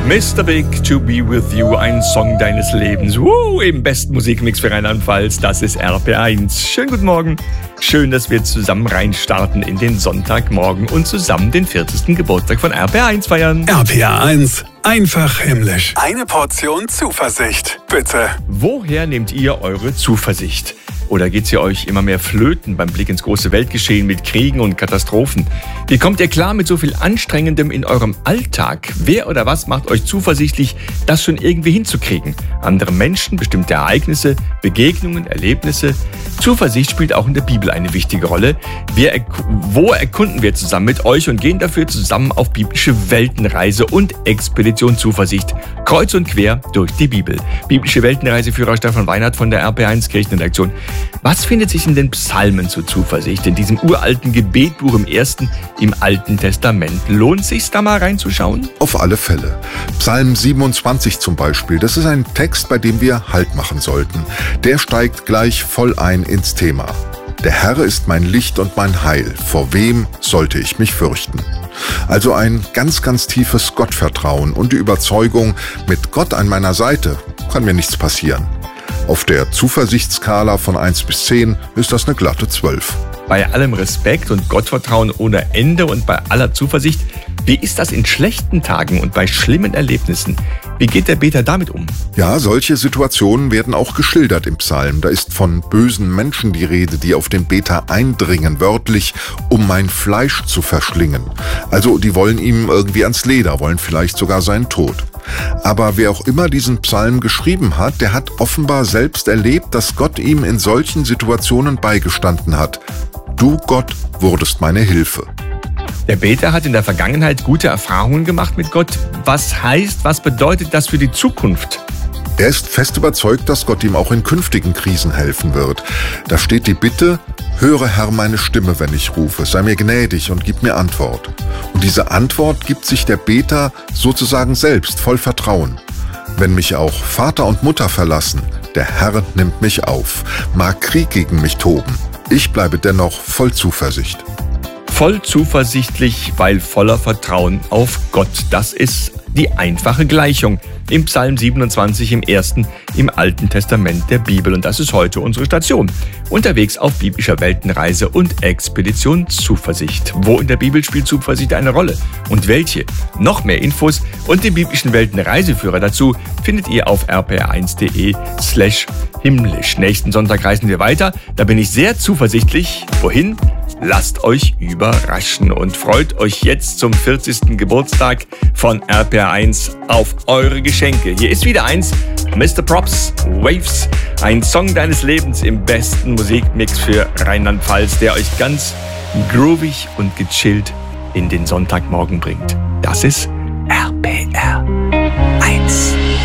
Mr. Big, To Be With You, ein Song deines Lebens. Im besten Musikmix für Rheinland-Pfalz, das ist RPR1. Schönen guten Morgen. Schön, dass wir zusammen reinstarten in den Sonntagmorgen und zusammen den 40. Geburtstag von RPR1 feiern. RPR1, einfach himmlisch. Eine Portion Zuversicht, bitte. Woher nehmt ihr eure Zuversicht? Oder geht sie euch immer mehr flöten beim Blick ins große Weltgeschehen mit Kriegen und Katastrophen? Wie kommt ihr klar mit so viel Anstrengendem in eurem Alltag? Wer oder was macht euch zuversichtlich, das schon irgendwie hinzukriegen? Andere Menschen, bestimmte Ereignisse, Begegnungen, Erlebnisse? Zuversicht spielt auch in der Bibel eine wichtige Rolle. Wo erkunden wir zusammen mit euch und gehen dafür zusammen auf biblische Weltenreise und Expedition Zuversicht, kreuz und quer durch die Bibel. Biblische Weltenreiseführer Stefan Weinert von der RPR1 Kirchenredaktion. Was findet sich in den Psalmen zur Zuversicht, in diesem uralten Gebetbuch im Alten Testament? Lohnt es sich, da mal reinzuschauen? Auf alle Fälle. Psalm 27 zum Beispiel, das ist ein Text, bei dem wir Halt machen sollten. Der steigt gleich voll ein ins Thema. Der Herr ist mein Licht und mein Heil, vor wem sollte ich mich fürchten? Also ein ganz, ganz tiefes Gottvertrauen und die Überzeugung, mit Gott an meiner Seite kann mir nichts passieren. Auf der Zuversichtsskala von 1 bis 10 ist das eine glatte 12. Bei allem Respekt und Gottvertrauen ohne Ende und bei aller Zuversicht, wie ist das in schlechten Tagen und bei schlimmen Erlebnissen? Wie geht der Beter damit um? Ja, solche Situationen werden auch geschildert im Psalm. Da ist von bösen Menschen die Rede, die auf den Beter eindringen, wörtlich, um mein Fleisch zu verschlingen. Also die wollen ihm irgendwie ans Leder, wollen vielleicht sogar seinen Tod. Aber wer auch immer diesen Psalm geschrieben hat, der hat offenbar selbst erlebt, dass Gott ihm in solchen Situationen beigestanden hat. Du, Gott, wurdest meine Hilfe. Der Beter hat in der Vergangenheit gute Erfahrungen gemacht mit Gott. Was bedeutet das für die Zukunft? Er ist fest überzeugt, dass Gott ihm auch in künftigen Krisen helfen wird. Da steht die Bitte: Höre, Herr, meine Stimme, wenn ich rufe, sei mir gnädig und gib mir Antwort. Und diese Antwort gibt sich der Beter sozusagen selbst, voll Vertrauen. Wenn mich auch Vater und Mutter verlassen, der Herr nimmt mich auf. Mag Krieg gegen mich toben, ich bleibe dennoch voll Zuversicht. Voll zuversichtlich, weil voller Vertrauen auf Gott. Das ist die einfache Gleichung im Psalm 27 im Alten Testament der Bibel. Und das ist heute unsere Station. Unterwegs auf biblischer Weltenreise und Expedition Zuversicht. Wo in der Bibel spielt Zuversicht eine Rolle? Und welche? Noch mehr Infos und den biblischen Weltenreiseführer dazu findet ihr auf rpr1.de/himmlisch. Nächsten Sonntag reisen wir weiter. Da bin ich sehr zuversichtlich. Wohin? Lasst euch überraschen und freut euch jetzt zum 40. Geburtstag von RPR1 auf eure Geschenke. Hier ist wieder eins, Mr. Props, Waves, ein Song deines Lebens im besten Musikmix für Rheinland-Pfalz, der euch ganz groovig und gechillt in den Sonntagmorgen bringt. Das ist RPR.